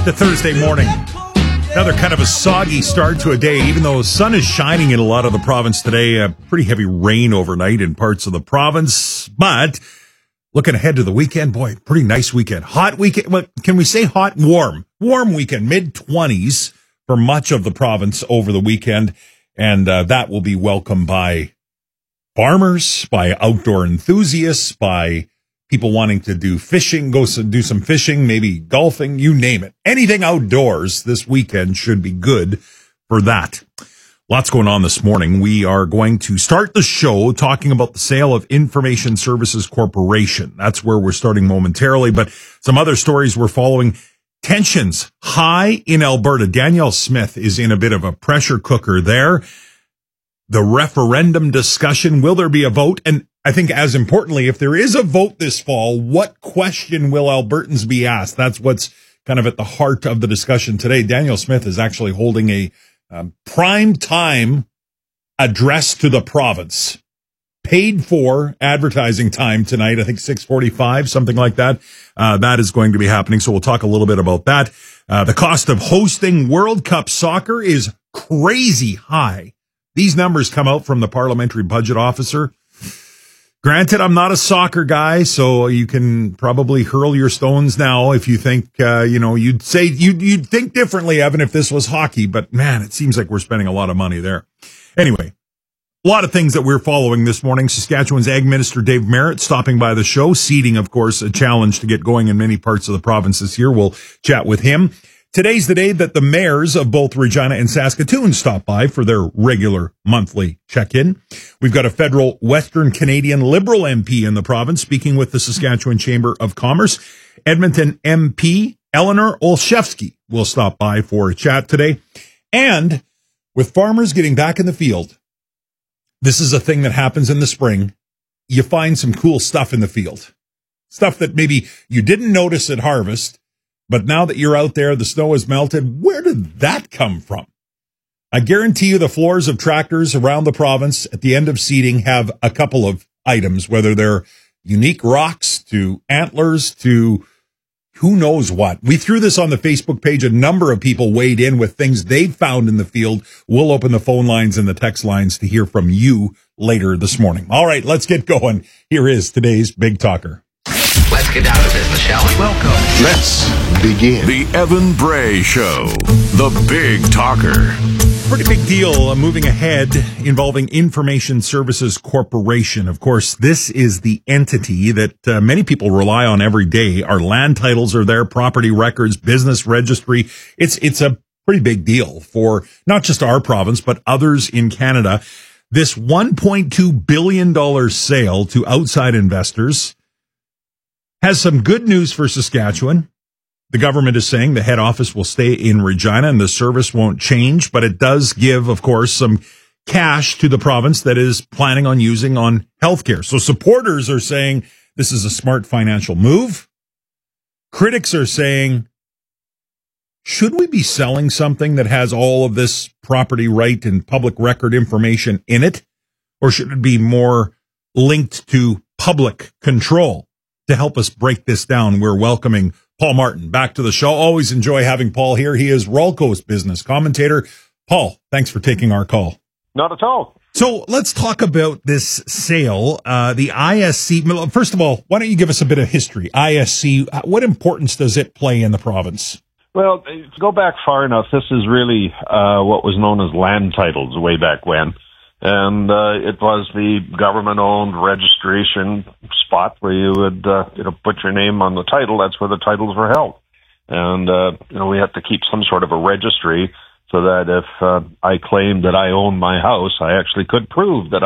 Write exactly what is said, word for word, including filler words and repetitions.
to Thursday morning. Another kind of a soggy start to a day, even though the sun is shining in a lot of the province today. Uh, pretty heavy rain overnight in parts of the province. But looking ahead to the weekend, boy, pretty nice weekend. Hot weekend. Well, can we say hot? Warm. Warm weekend. mid twenties for much of the province over the weekend. And uh, that will be welcomed by farmers, by outdoor enthusiasts, by people wanting to do fishing, go some, do some fishing, maybe golfing, you name it. Anything outdoors this weekend should be good for that. Lots going on this morning. We are going to start the show talking about the sale of Information Services Corporation. That's where we're starting momentarily, but some other stories we're following. Tensions high in Alberta. Danielle Smith is in a bit of a pressure cooker there. The referendum discussion, will there be a vote? And I think as importantly, if there is a vote this fall, what question will Albertans be asked? That's what's kind of at the heart of the discussion today. Danielle Smith is actually holding a um, prime time address to the province. Paid for advertising time tonight, I think six forty-five, something like that. Uh, that is going to be happening. So we'll talk a little bit about that. Uh, the cost of hosting World Cup soccer is crazy high. These numbers come out from the parliamentary budget officer. Granted, I'm not a soccer guy, so you can probably hurl your stones now if you think, uh, you know, you'd say, you'd, you'd think differently, Evan, if this was hockey. But man, it seems like we're spending a lot of money there. Anyway, a lot of things that we're following this morning. Saskatchewan's Ag Minister Dave Merritt stopping by the show. Seeding, of course, a challenge to get going in many parts of the province this year. We'll chat with him. Today's the day that the mayors of both Regina and Saskatoon stop by for their regular monthly check-in. We've got a federal Western Canadian Liberal M P in the province speaking with the Saskatchewan Chamber of Commerce. Edmonton M P Eleanor Olszewski will stop by for a chat today. And with farmers getting back in the field, this is a thing that happens in the spring. You find some cool stuff in the field. Stuff that maybe you didn't notice at harvest. But now that you're out there, the snow has melted. Where did that come from? I guarantee you the floors of tractors around the province at the end of seeding have a couple of items, whether they're unique rocks to antlers to who knows what. We threw this on the Facebook page. A number of people weighed in with things they found in the field. We'll open the phone lines and the text lines to hear from you later this morning. All right, let's get going. Here is today's Big Talker. Let's get down to business, shall we? Welcome. Let's begin. The Evan Bray Show, the Big Talker. Pretty big deal uh, moving ahead involving Information Services Corporation. Of course, this is the entity that uh, many people rely on every day. Our land titles are there, property records, business registry. It's it's a pretty big deal for not just our province, but others in Canada. This one point two billion dollars sale to outside investors has some good news for Saskatchewan. The government is saying the head office will stay in Regina and the service won't change, but it does give, of course, some cash to the province that is planning on using on healthcare. So supporters are saying this is a smart financial move. Critics are saying, should we be selling something that has all of this property right and public record information in it? Or should it be more linked to public control? To help us break this down, we're welcoming Paul Martin back to the show. Always enjoy having Paul here. He is Rolco's business commentator. Paul, thanks for taking our call. Not at all. So let's talk about this sale. Uh, the I S C, first of all, why don't you give us a bit of history? I S C, what importance does it play in the province? Well, to go back far enough, this is really uh, what was known as land titles way back when. And uh, it was the government-owned registration spot where you would, uh, you know, put your name on the title. That's where the titles were held. And, uh, you know, we have to keep some sort of a registry so that if uh, I claimed that I owned my house, I actually could prove that